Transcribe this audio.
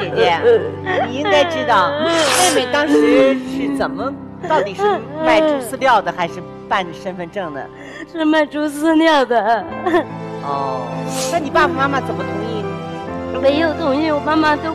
姐姐，你应该知道，妹妹当时是到底是卖猪饲料的还是办身份证的？ 是卖猪饲料的。 哦，那你爸爸妈妈怎么同意？ 没有同意，我妈妈都